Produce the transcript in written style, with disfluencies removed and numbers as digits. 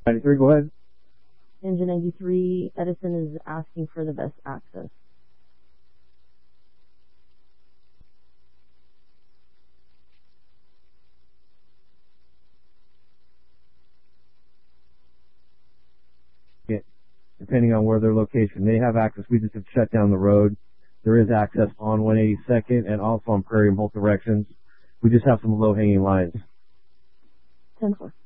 93, go ahead. Engine 93, Edison is asking for the best access. Yeah, depending on where their location. They have access. We just have shut down the road. There is access on 182nd and also on Prairie in both directions. We just have some low-hanging lines. 10-4.